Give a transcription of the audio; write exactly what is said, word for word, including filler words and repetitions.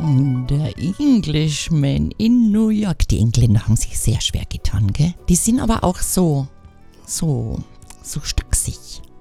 Der Englishman in New York. Die Engländer haben sich sehr schwer getan, gell? Die sind aber auch so, so, so stachsig.